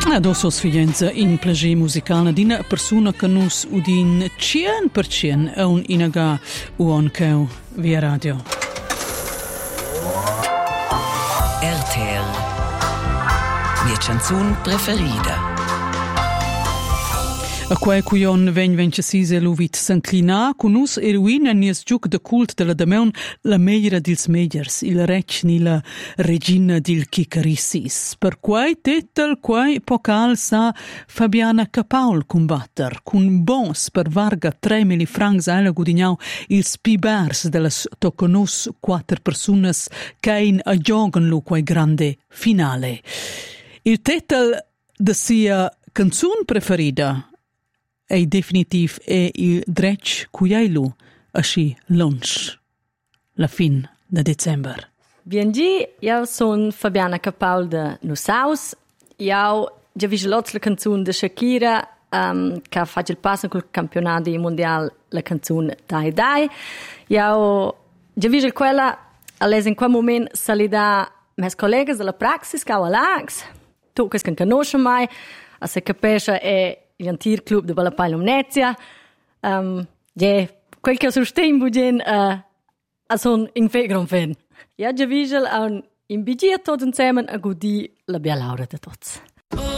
Adossos figlienza in plager musicale d'ina persona che nus udin 100% a un inaga uon keu via radio. RTL Mia canzun preferida. A quei cuion vegn sise l'uvit s'inclina, con nus eruina nies giuc de cult della dameun la megliera dils megliers, il rec ni la regina dil chicarissis. Per quei tetel, quei pocal sa Fabiana Capaul combatter, cun bons per varga 3.000 francs alla gudignau ils pibars dellas toconus 4 personas cain a giogan lu quei grande finale. Il tetel de sia canzun preferida e definitiv è il dretg cuiailu aschi lunch, la fin de december. Biengi, io son Fabiana Capaul de Nussaus. Io già vige l'oz la canzun de Shakira che fa il passo col campionato mondiale la canzun Dai Dai. Io già vige quella all'es in quel moment salida mes collegas della praxis che all'ax, tu che conosci mai, a se capisce è l'antir club de Balapai Lumnezia. Quel che sostengo bugen a son in fegron fen. Ja, già vigel a un invigier tot insieme a gudi la bia laura de tots.